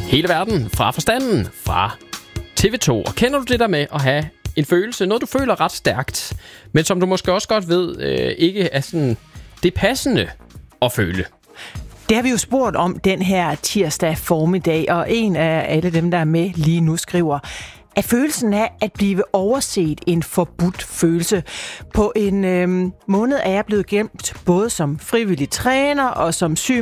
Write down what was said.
Hele verden fra forstanden fra TV2. Og kender du det der med at have en følelse, noget du føler ret stærkt, men som du måske også godt ved ikke er sådan det passende at føle? Det har vi jo spurgt om den her tirsdag formiddag, og en af alle dem, der er med lige nu, skriver, at følelsen af at blive overset en forbudt følelse. På en måned er jeg blevet gemt både som frivillig træner og som syg